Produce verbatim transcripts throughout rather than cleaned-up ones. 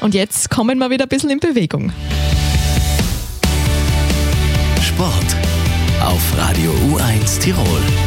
Und jetzt kommen wir wieder ein bisschen in Bewegung. Sport auf Radio U eins Tirol.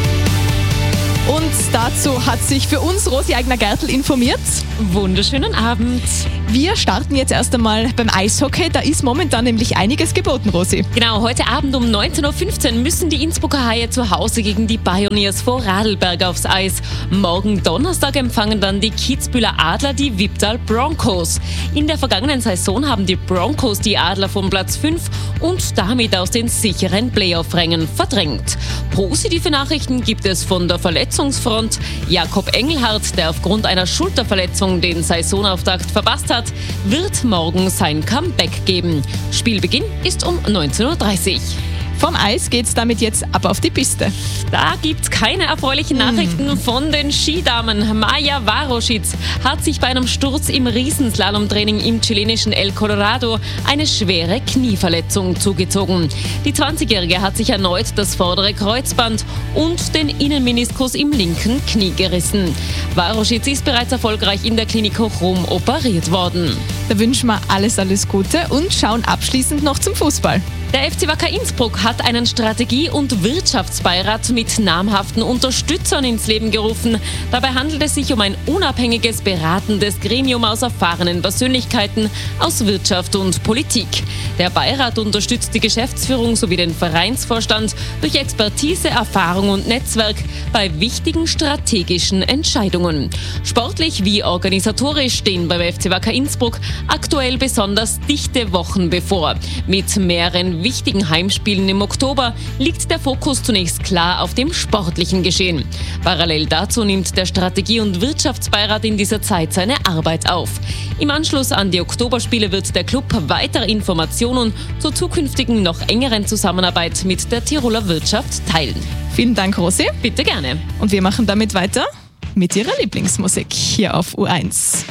Und dazu hat sich für uns Rosi Eigner-Gertl informiert. Wunderschönen Abend. Wir starten jetzt erst einmal beim Eishockey. Da ist momentan nämlich einiges geboten, Rosi. Genau, heute Abend um neunzehn Uhr fünfzehn müssen die Innsbrucker Haie zu Hause gegen die Pioneers vor Radlberg aufs Eis. Morgen Donnerstag empfangen dann die Kitzbüheler Adler die Viptal Broncos. In der vergangenen Saison haben die Broncos die Adler vom Platz fünf und damit aus den sicheren Playoff-Rängen verdrängt. Positive Nachrichten gibt es von der Verletzungsfront. Jakob Engelhardt, der aufgrund einer Schulterverletzung den Saisonauftakt verpasst hat, wird morgen sein Comeback geben. Spielbeginn ist um neunzehn Uhr dreißig. Vom Eis geht's damit jetzt ab auf die Piste. Da gibt's keine erfreulichen Nachrichten mm. von den Skidamen. Maja Waroschitz hat sich bei einem Sturz im Riesenslalomtraining im chilenischen El Colorado eine schwere Knieverletzung zugezogen. Die zwanzigjährige hat sich erneut das vordere Kreuzband und den Innenmeniskus im linken Knie gerissen. Waroschitz ist bereits erfolgreich in der Klinik Hochrum operiert worden. Da wünschen wir alles, alles Gute und schauen abschließend noch zum Fußball. Der F C Wacker Innsbruck hat einen Strategie- und Wirtschaftsbeirat mit namhaften Unterstützern ins Leben gerufen. Dabei handelt es sich um ein unabhängiges, beratendes Gremium aus erfahrenen Persönlichkeiten aus Wirtschaft und Politik. Der Beirat unterstützt die Geschäftsführung sowie den Vereinsvorstand durch Expertise, Erfahrung und Netzwerk bei wichtigen strategischen Entscheidungen. Sportlich wie organisatorisch stehen beim F C Wacker Innsbruck aktuell besonders dichte Wochen bevor. Mit mehreren wichtigen Heimspielen im Oktober liegt der Fokus zunächst klar auf dem sportlichen Geschehen. Parallel dazu nimmt der Strategie- und Wirtschaftsbeirat in dieser Zeit seine Arbeit auf. Im Anschluss an die Oktoberspiele wird der Club weitere Informationen zur zukünftigen noch engeren Zusammenarbeit mit der Tiroler Wirtschaft teilen. Vielen Dank, Rosi. Bitte gerne. Und wir machen damit weiter mit Ihrer Lieblingsmusik hier auf U eins.